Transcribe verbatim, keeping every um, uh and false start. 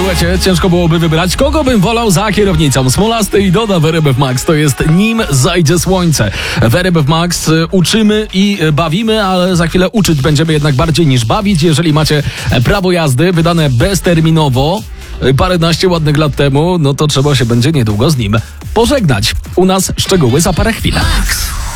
duecie ciężko byłoby wybrać, kogo bym wolał za kierownicą. Smolasty i Doda w R M F Max to jest Nim zajdzie słońce. W R M F Max uczymy i bawimy, ale za chwilę uczyć będziemy jednak bardziej niż bawić. Jeżeli macie prawo jazdy wydane bezterminowo paręnaście ładnych lat temu, no to trzeba się będzie niedługo z nim pożegnać. U nas szczegóły za parę chwil.